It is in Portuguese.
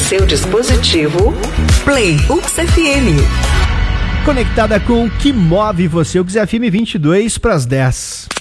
seu dispositivo, Play UX FM. Conectada com o que move você, o UX FM 22 para as 10.